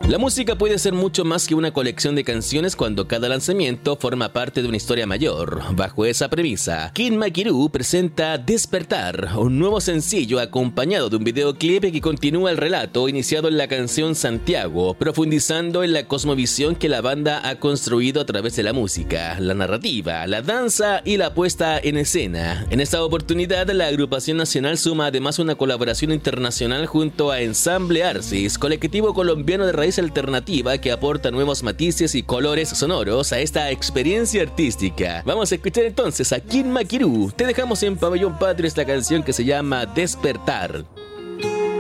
La música puede ser mucho más que una colección de canciones cuando cada lanzamiento forma parte de una historia mayor. Bajo esa premisa, Kid Makiru presenta Despertar, un nuevo sencillo acompañado de un videoclip que continúa el relato iniciado en la canción Santiago, profundizando en la cosmovisión que la banda ha construido a través de la música, la narrativa, la danza y la puesta en escena. En esta oportunidad, la agrupación nacional suma además una colaboración internacional junto a Ensamble Arsis, colectivo colombiano de raíz alternativa que aporta nuevos matices y colores sonoros a esta experiencia artística. Vamos a escuchar entonces a Kid Makiru. Te dejamos en Pabellón Patrio esta canción que se llama Despertar.